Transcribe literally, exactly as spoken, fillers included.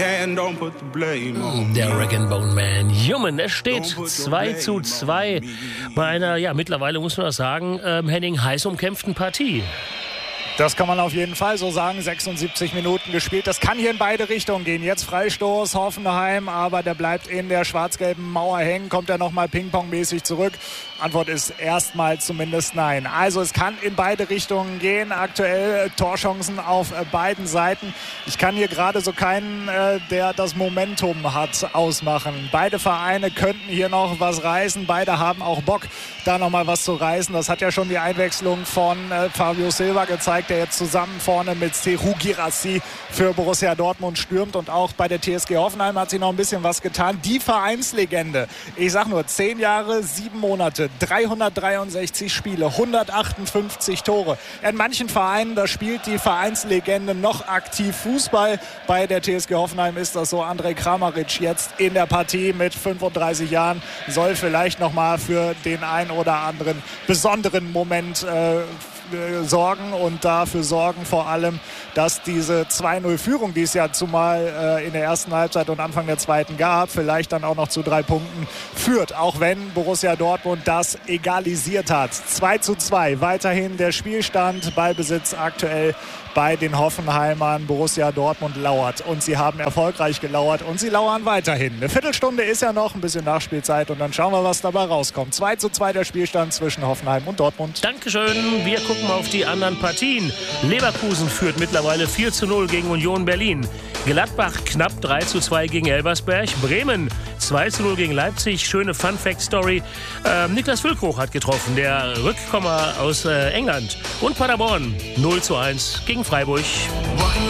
Der Rag and Bone Man. Human, es steht zwei zu zwei bei einer, ja, mittlerweile muss man das sagen, ähm, Henning, heiß umkämpften Partie. Das kann man auf jeden Fall so sagen. sechsundsiebzig Minuten gespielt. Das kann hier in beide Richtungen gehen. Jetzt Freistoß Hoffenheim, aber der bleibt in der schwarz-gelben Mauer hängen. Kommt er nochmal Ping-Pong-mäßig zurück? Antwort ist erstmal zumindest nein. Also es kann in beide Richtungen gehen. Aktuell Torchancen auf beiden Seiten. Ich kann hier gerade so keinen, äh, der das Momentum hat, ausmachen. Beide Vereine könnten hier noch was reißen. Beide haben auch Bock, da nochmal was zu reißen. Das hat ja schon die Einwechslung von äh, Fabio Silva gezeigt, der jetzt zusammen vorne mit Serhou Guirassy für Borussia Dortmund stürmt. Und auch bei der T S G Hoffenheim hat sich noch ein bisschen was getan. Die Vereinslegende, ich sag nur, zehn Jahre, sieben Monate, dreihundertdreiundsechzig Spiele, hundertachtundfünfzig Tore. In manchen Vereinen, da spielt die Vereinslegende noch aktiv Fußball. Bei der T S G Hoffenheim ist das so. Andrej Kramaric jetzt in der Partie mit fünfunddreißig Jahren soll vielleicht noch mal für den einen oder anderen besonderen Moment äh, sorgen und dafür sorgen vor allem, dass diese zwei null Führung, die es ja zumal äh, in der ersten Halbzeit und Anfang der zweiten gab, vielleicht dann auch noch zu drei Punkten führt, auch wenn Borussia Dortmund das egalisiert hat. zwei zu zwei, weiterhin der Spielstand, Ballbesitz aktuell bei den Hoffenheimern. Borussia Dortmund lauert und sie haben erfolgreich gelauert und sie lauern weiterhin. Eine Viertelstunde ist ja noch, ein bisschen Nachspielzeit und dann schauen wir, was dabei rauskommt. zwei zu zwei der Spielstand zwischen Hoffenheim und Dortmund. Dankeschön, wir gucken mal auf die anderen Partien. Leverkusen führt mittlerweile vier zu null gegen Union Berlin. Gladbach knapp drei zu zwei gegen Elversberg. Bremen zwei zu null gegen Leipzig. Schöne Fun-Fact-Story. Ähm, Niklas Füllkrug hat getroffen, der Rückkommer aus äh, England. Und Paderborn null zu eins gegen Freiburg.